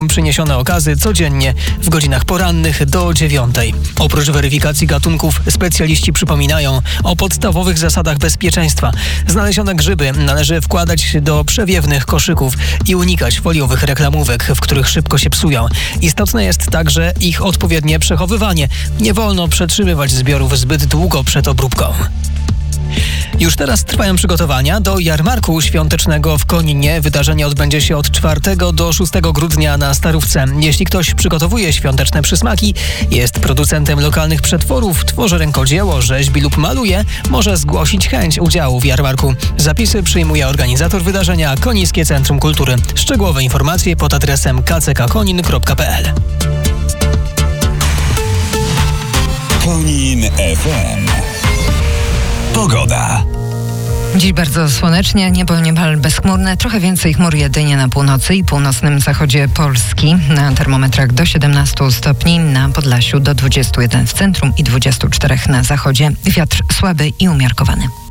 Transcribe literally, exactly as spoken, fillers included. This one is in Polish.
Przyniesione okazy codziennie w godzinach porannych do dziewiątej. Oprócz weryfikacji gatunków specjaliści przypominają o podstawowych zasadach bezpieczeństwa. Znalezione grzyby należy wkładać do przewiewnych koszyków i unikać foliowych reklamówek, w których szybko się psują. Istotne jest także ich odpowiednie przechowywanie. Nie wolno przetrzymywać zbiorów zbyt długo przed obróbką. Już teraz trwają przygotowania do jarmarku świątecznego w Koninie. Wydarzenie odbędzie się od czwartego do szóstego grudnia na Starówce. Jeśli ktoś przygotowuje świąteczne przysmaki, jest producentem lokalnych przetworów, tworzy rękodzieło, rzeźbi lub maluje, może zgłosić chęć udziału w jarmarku. Zapisy przyjmuje organizator wydarzenia Konińskie Centrum Kultury. Szczegółowe informacje pod adresem k c k konin kropka p l. Konin F M. Pogoda. Dziś bardzo słonecznie, niebo niemal bezchmurne, trochę więcej chmur jedynie na północy i północnym zachodzie Polski. Na termometrach do siedemnastu stopni, na Podlasiu do dwudziestu jeden w centrum i dwudziestu czterech na zachodzie. Wiatr słaby i umiarkowany.